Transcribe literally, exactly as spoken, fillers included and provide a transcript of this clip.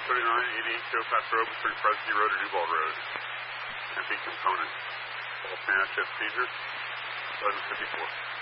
thirty-nine, eighty-eight Joe Pass Road between Presby Road and Duval Road. Empty component. All Spanish ship seizure, eleven fifty-four.